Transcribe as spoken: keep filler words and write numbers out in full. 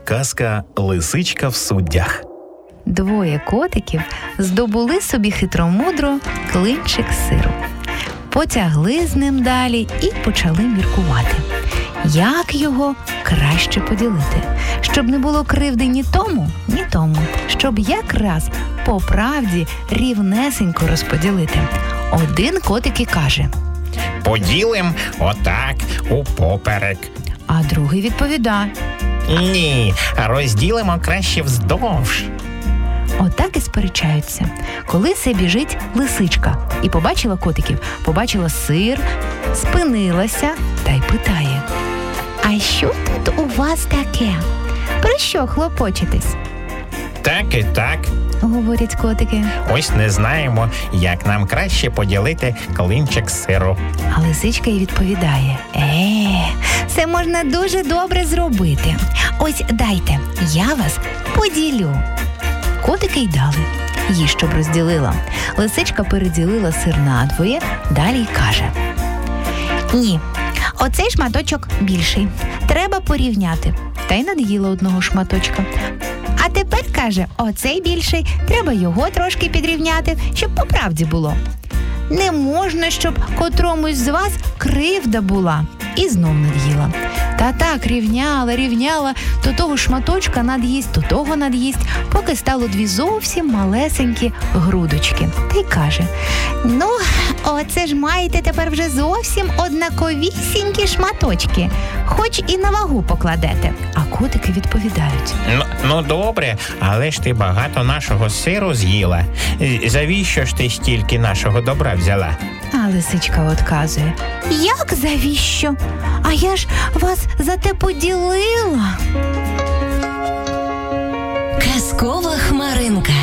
Казка «Лисичка в суддях». Двоє котиків здобули собі хитромудро клинчик сиру. Потягли з ним далі і почали міркувати, як його краще поділити, щоб не було кривди ні тому, ні тому, щоб якраз по правді рівнесенько розподілити. Один котик і каже: «Поділим отак, упоперек». А другий відповідає: «Ні, розділимо краще вздовж». Отак і сперечаються. Коли це біжить лисичка і побачила котиків, побачила сир, спинилася та й питає: «А що тут у вас таке? Про що хлопочетесь?» «Так і так. Говорять котики. Ось не знаємо, як нам краще поділити клинчик сиру». А лисичка й відповідає: «Е, це можна дуже добре зробити. Ось дайте, я вас поділю». Котики й дали. Їй, щоб розділила. Лисичка переділила сир надвоє, далі й каже: «Ні, оцей шматочок більший. Треба порівняти». Та й над'їла одного шматочка. «А тепер, – каже, – оцей більший. Треба його трошки підрівняти, щоб по правді було. Не можна, щоб котромусь з вас кривда була». І знов над'їла. Та так рівняла, рівняла, то того шматочка над'їсть, то того над'їсть, поки стало дві зовсім малесенькі грудочки. Та й каже: «Ну, оце ж маєте тепер вже зовсім однаковісінькі шматочки, хоч і на вагу покладете». А котики відповідають: Ну, ну добре, але ж ти багато нашого сиру з'їла. Завіщо ж ти стільки нашого добра взяла?» А лисичка отказує: «Як завіщо? А я ж вас за те поділила». Казкова хмаринка.